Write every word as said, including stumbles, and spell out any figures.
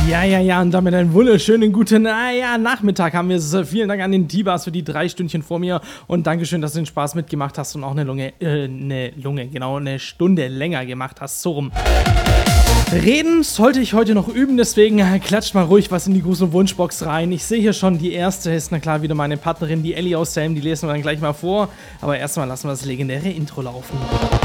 Ja, ja, ja, und damit einen wunderschönen guten ah, ja, Nachmittag haben wir es. Vielen Dank an den T-Bars für die drei Stündchen vor mir und Dankeschön, dass du den Spaß mitgemacht hast und auch eine Lunge, äh, eine Lunge, genau, eine Stunde länger gemacht hast, so rum. Reden sollte ich heute noch üben, deswegen klatscht mal ruhig was in die Gruß- und Wunschbox rein. Ich sehe hier schon, die erste ist, na klar, wieder meine Partnerin, die Ellie aus Sam, die lesen wir dann gleich mal vor. Aber erstmal lassen wir das legendäre Intro laufen.